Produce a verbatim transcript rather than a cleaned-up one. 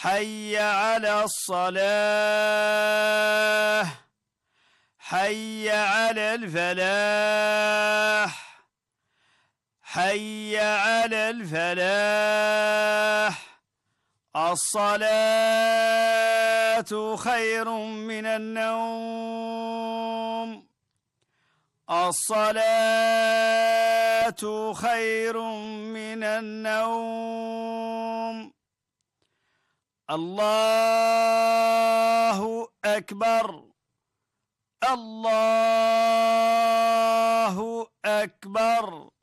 حي على الصلاة حي على الفلاح حي على الفلاح الصلاة خير من النوم الصلاة خير من النوم الله أكبر الله أكبر